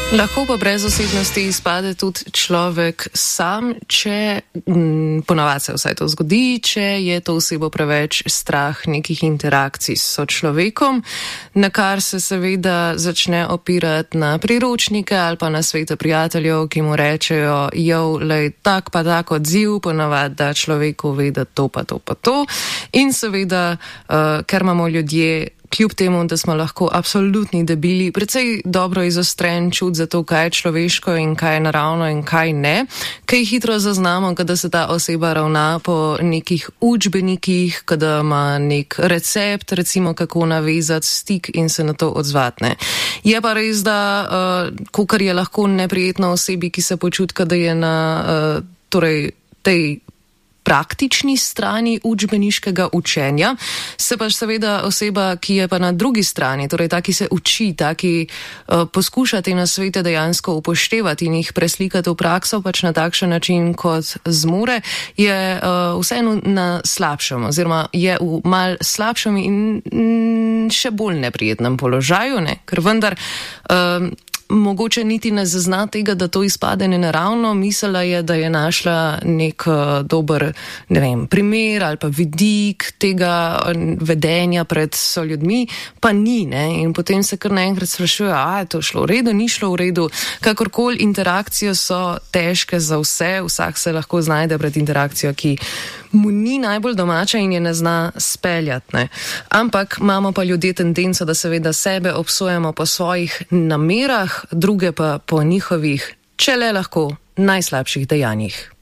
Lahko pa brez osebnosti izpade tudi človek sam, če ponavadi se vsaj to zgodi, če je to osebo preveč strah nekih interakcij s sočlovekom, na kar se seveda začne opirati na priročnike ali pa na svete prijateljev, ki mu rečejo, lej, tak pa tak odziv, ponavadi da človeku ve, da to pa to pa to. In seveda, ker imamo ljudje, kljub temu, da smo lahko absolutni debili, precej dobro izostren čut za to, kaj je človeško in kaj je naravno in kaj ne, kaj hitro zaznamo, kada se ta oseba ravna po nekih učbenikih, kada ima nek recept, recimo kako navezati stik in se na to odzvatne. Je pa res, da kakor je lahko neprijetno osebi, ki se počutka, da je na tej praktični strani učbeniškega učenja, se pa seveda oseba, ki je pa na drugi strani, torej ta, ki se uči, ta, ki poskuša te nasvete dejansko upoštevati in jih preslikati v prakso pač na takšen način, kot zmore, je vseeno na slabšem, oziroma je v mal slabšem in še bolj neprijetnem položaju, ne? Ker vendar mogoče niti ne zazna tega, da to izpade nenaravno, mislila je, da je našla nek dober, ne vem, primer ali pa vidik tega vedenja pred soljudmi, pa ni, ne, in potem se kar naenkrat sprašuje, je to šlo v redu, ni šlo v redu, kakorkoli interakcije so težke za vse, vsak se lahko znajde pred interakcijo, ki mu ni najbolj domača in je ne zna speljati, ne. Ampak imamo pa ljudje tendenco, da seveda sebe obsojamo po svojih namerah, druge pa po njihovih, če le lahko, najslabših dejanjih.